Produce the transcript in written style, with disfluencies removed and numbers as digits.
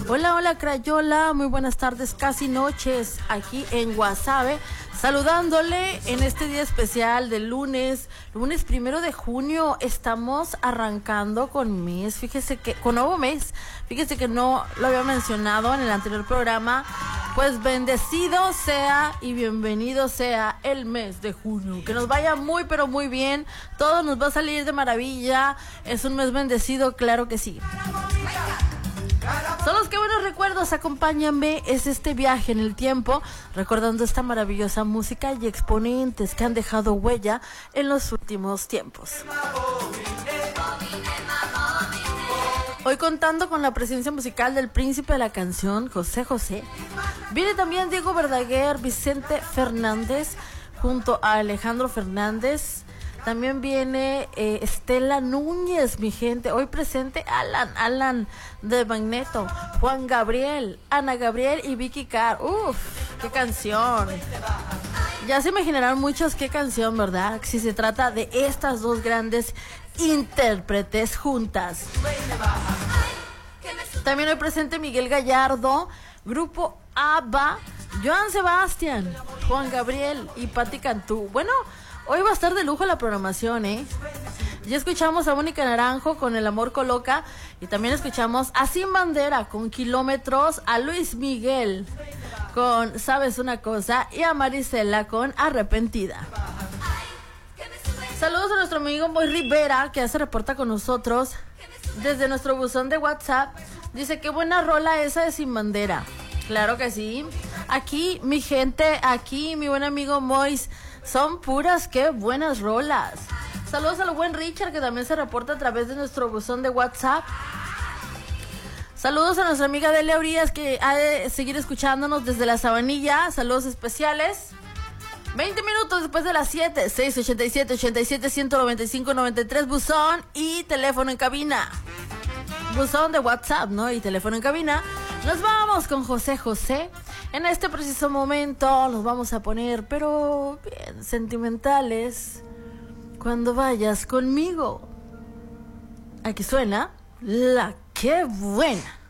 Hola, hola Crayola, muy buenas tardes, casi noches, aquí en Guasave, saludándole en este día especial del lunes 1 de junio. Estamos arrancando con mes, con nuevo mes, fíjese que no lo había mencionado en el anterior programa. Pues bendecido sea y bienvenido sea el mes de junio. Que nos vaya muy pero muy bien. Todo nos va a salir de maravilla. Es un mes bendecido, claro que sí. Son los que buenos recuerdos, acompáñame. Es este viaje en el tiempo, recordando esta maravillosa música y exponentes que han dejado huella en los últimos tiempos. Hoy contando con la presencia musical del príncipe de la canción, José José. Viene también Diego Verdaguer, Vicente Fernández, junto a Alejandro Fernández. También viene Estela Núñez, mi gente. Hoy presente Alan de Magneto, Juan Gabriel, Ana Gabriel y Vicky Carr. Uf, qué canción. Ya se imaginarán muchos qué canción, ¿verdad? Si se trata de estas dos grandes intérpretes juntas. También hoy presente Miguel Gallardo, Grupo ABBA, Joan Sebastián, Juan Gabriel y Patti Cantú. Bueno, hoy va a estar de lujo la programación, ¿eh? Ya escuchamos a Mónica Naranjo con El Amor Coloca y también escuchamos a Sin Bandera con Kilómetros, a Luis Miguel con Sabes Una Cosa y a Marisela con Arrepentida. Saludos a nuestro amigo Moy Rivera, que ya se reporta con nosotros desde nuestro buzón de WhatsApp. Dice, qué buena rola esa de Sin Bandera. Claro que sí. Aquí, mi gente, aquí, mi buen amigo Mois, son puras, qué buenas rolas. Saludos al buen Richard, que también se reporta a través de nuestro buzón de WhatsApp. Saludos a nuestra amiga Delia Urias, que ha de seguir escuchándonos desde la Sabanilla. Saludos especiales. 20 minutos después de las 7, 687-87-195-93, buzón y teléfono en cabina. Buzón de WhatsApp, ¿no? Y teléfono en cabina. Nos vamos con José José. En este preciso momento nos vamos a poner, pero bien sentimentales, cuando vayas conmigo. Aquí suena La Qué Buena.